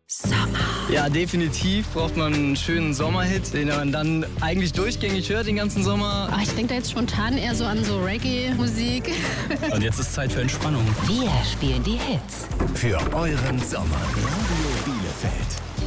Sommer. Ja, definitiv braucht man einen schönen Sommerhit, den man dann eigentlich durchgängig hört den ganzen Sommer. Ich denke da jetzt spontan eher so an so Reggae-Musik. Und jetzt ist Zeit für Entspannung. Wir spielen die Hits für euren Sommer. Radio Bielefeld.